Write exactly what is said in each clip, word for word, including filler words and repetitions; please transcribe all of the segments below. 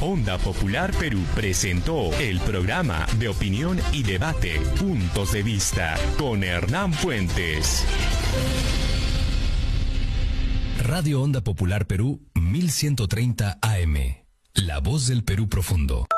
Onda Popular Perú presentó el programa de opinión y debate Puntos de Vista con Hernán Fuentes. Radio Onda Popular Perú mil ciento treinta A M. La voz del Perú profundo.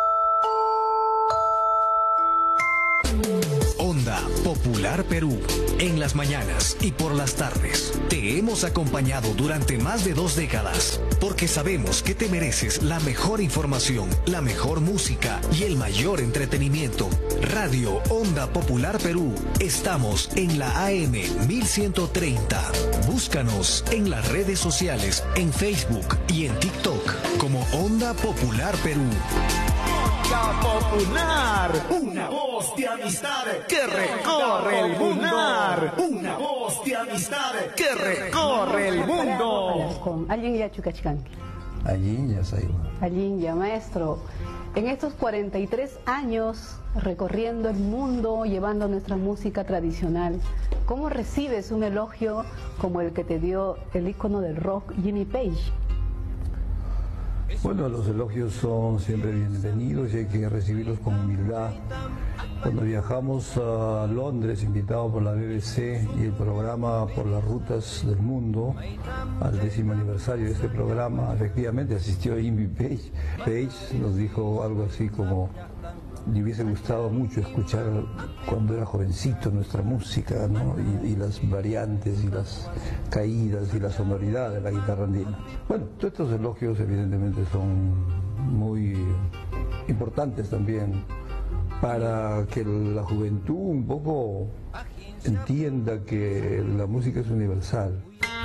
Onda Popular Perú, en las mañanas y por las tardes. Te hemos acompañado durante más de dos décadas, porque sabemos que te mereces la mejor información, la mejor música y el mayor entretenimiento. Radio Onda Popular Perú, estamos en la A M mil ciento treinta. Búscanos en las redes sociales, en Facebook y en TikTok como Onda Popular Perú. Onda Popular, una voz de amistad que recorre el mundo. Una voz de amistad que recorre el mundo. Con alguien ya Chucachicanqui. Allí ya se iba. Allí ya, maestro. En estos cuarenta y tres años recorriendo el mundo, llevando nuestra música tradicional, ¿cómo recibes un elogio como el que te dio el ícono del rock, Jimmy Page? Bueno, los elogios son siempre bienvenidos y hay que recibirlos con humildad. Cuando viajamos a Londres, invitados por la B B C y el programa Por las Rutas del Mundo, al décimo aniversario de este programa, efectivamente asistió Jimmy Page. Page nos dijo algo así como: le hubiese gustado mucho escuchar cuando era jovencito nuestra música, ¿no? y, y las variantes y las caídas y la sonoridad de la guitarra andina. Bueno, todos estos elogios evidentemente son muy importantes también para que la juventud un poco entienda que la música es universal.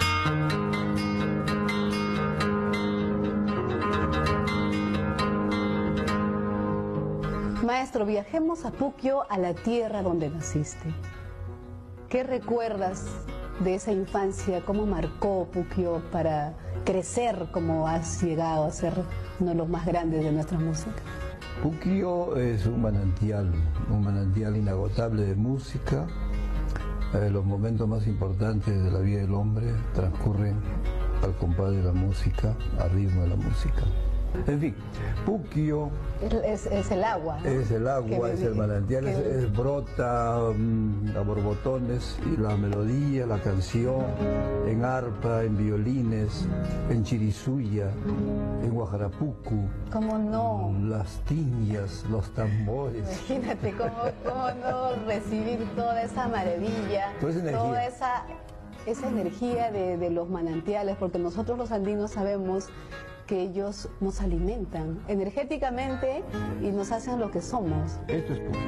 Maestro, viajemos a Puquio, a la tierra donde naciste. ¿Qué recuerdas de esa infancia? ¿Cómo marcó Puquio para crecer como has llegado a ser uno de los más grandes de nuestra música? Puquio es un manantial, un manantial inagotable de música. Eh, los momentos más importantes de la vida del hombre transcurren al compás de la música, al ritmo de la música. En fin, Puquio es, es el agua, ¿no? Es el agua, es el manantial, es, es brota um, a borbotones, y la melodía, la canción, en arpa, en violines, en chirisuya, en guajarapucu. ¿Cómo no? Las tiñas, los tambores. Imagínate cómo, cómo no recibir toda esa maravilla, toda esa energía, toda esa, esa energía de, de los manantiales, porque nosotros los andinos sabemos que ellos nos alimentan energéticamente y nos hacen lo que somos. Esto es Puquio.